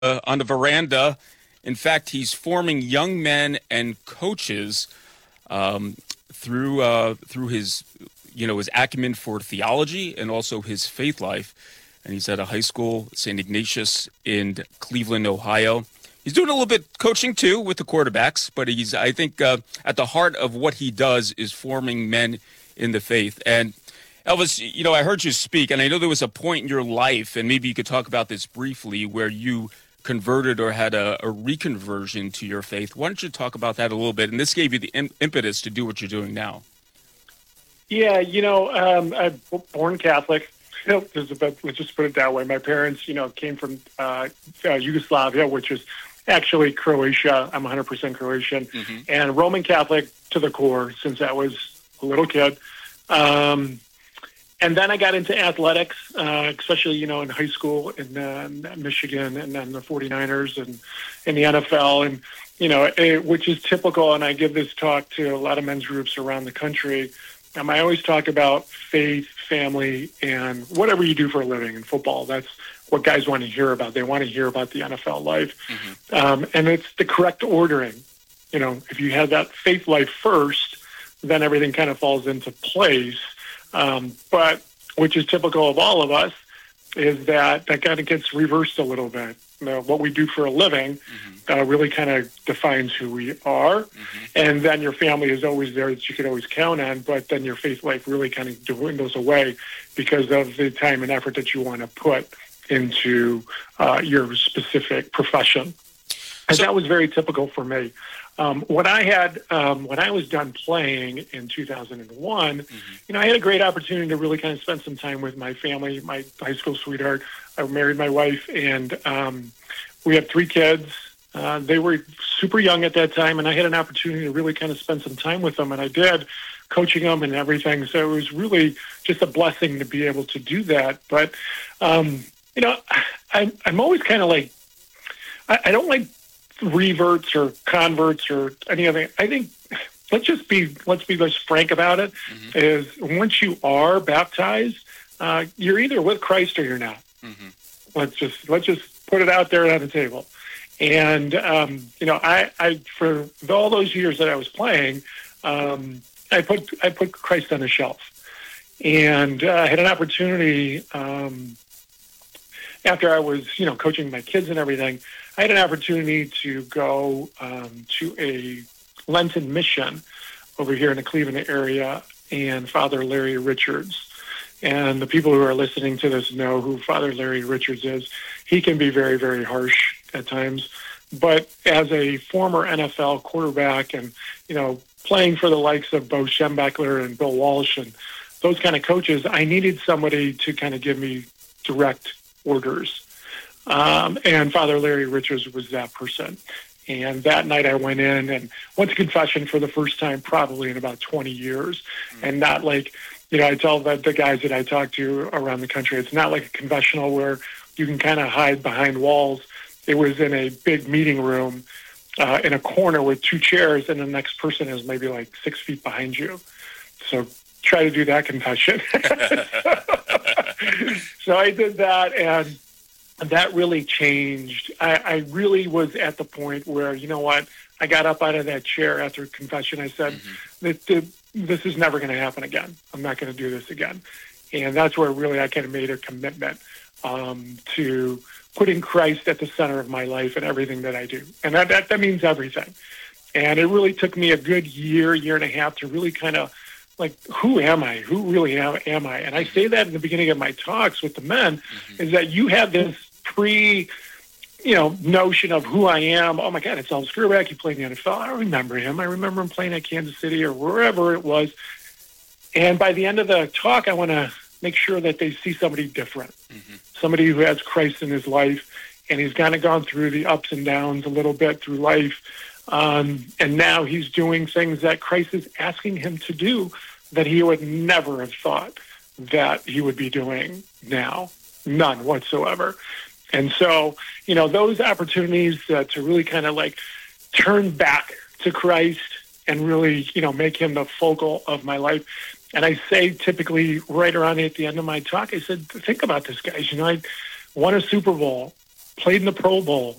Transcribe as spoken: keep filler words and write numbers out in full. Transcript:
uh, on the veranda. In fact, he's forming young men and coaches um, through uh, through his you know his acumen for theology and also his faith life. And he's at a high school, Saint Ignatius in Cleveland, Ohio. He's doing a little bit coaching too with the quarterbacks, but he's I think uh, at the heart of what he does is forming men in the faith. And Elvis, you know, I heard you speak, and I know there was a point in your life, and maybe you could talk about this briefly, where you converted or had a, a reconversion to your faith. Why don't you talk about that a little bit? And this gave you the im- impetus to do what you're doing now. Yeah, you know, um, I'm born Catholic. Let's just put it that way. My parents, you know, came from uh, uh, Yugoslavia, which is actually Croatia. I'm one hundred percent Croatian, mm-hmm. and Roman Catholic to the core since I was a little kid. Um, and then I got into athletics, uh, especially, you know, in high school in uh, Michigan and then the 49ers and in the N F L. And, you know, it, which is typical. And I give this talk to a lot of men's groups around the country. Um, I always talk about faith, family, and whatever you do for a living in football. That's what guys want to hear about. They want to hear about the N F L life. Mm-hmm. Um, and it's the correct ordering. You know, if you have that faith life first, then everything kind of falls into place. Um, but which is typical of all of us, is that that kind of gets reversed a little bit. You know, what we do for a living mm-hmm. uh, really kind of defines who we are. Mm-hmm. And then your family is always there that you can always count on, but then your faith life really kind of dwindles away because of the time and effort that you want to put into uh, your specific profession. And so, that was very typical for me. Um, when I had, um, when I was done playing in two thousand one, mm-hmm. you know, I had a great opportunity to really kind of spend some time with my family, my high school sweetheart. I married my wife, and um, we have three kids. Uh, they were super young at that time, and I had an opportunity to really kind of spend some time with them, and I did, coaching them and everything. So it was really just a blessing to be able to do that. But, um, you know, I, I'm always kind of like, I, I don't like reverts or converts or any other. I think let's just be let's be less frank about it. Mm-hmm. Is once you are baptized, uh, you're either with Christ or you're not. Mm-hmm. Let's just let's just put it out there on the table. And um, you know, I, I for all those years that I was playing, um, I put I put Christ on the shelf, and uh, I had an opportunity um, after I was you know coaching my kids and everything. I had an opportunity to go um, to a Lenten mission over here in the Cleveland area, and Father Larry Richards. And the people who are listening to this know who Father Larry Richards is. He can be very, very harsh at times. But as a former N F L quarterback and, you know, playing for the likes of Bo Schembechler and Bill Walsh and those kind of coaches, I needed somebody to kind of give me direct orders. Um, and Father Larry Richards was that person. And that night I went in and went to confession for the first time probably in about twenty years. Mm-hmm. And not like, you know, I tell the, the guys that I talk to around the country, it's not like a confessional where you can kind of hide behind walls. It was in a big meeting room uh, in a corner with two chairs, and the next person is maybe like six feet behind you. So try to do that confession. So I did that, and that really changed. I, I really was at the point where, you know what, I got up out of that chair after confession. I said, mm-hmm. that, that this is never going to happen again. I'm not going to do this again. And that's where really I kind of made a commitment um, to putting Christ at the center of my life and everything that I do. And that, that, that means everything. And it really took me a good year, year and a half to really kind of like, who am I? Who really am, am I? And I say that in the beginning of my talks with the men, mm-hmm. is that you have this pre, you know, notion of who I am. Oh my God, it's Elvis Grbac. He played in the N F L. I remember him. I remember him playing at Kansas City or wherever it was. And by the end of the talk, I want to make sure that they see somebody different, mm-hmm. somebody who has Christ in his life, and he's kind of gone through the ups and downs a little bit through life. Um, and now he's doing things that Christ is asking him to do that he would never have thought that he would be doing now. None whatsoever. And so, you know, those opportunities uh, to really kind of like turn back to Christ and really, you know, make him the focal of my life. And I say typically right around at the end of my talk, I said, think about this, guys. You know, I won a Super Bowl. played in the Pro Bowl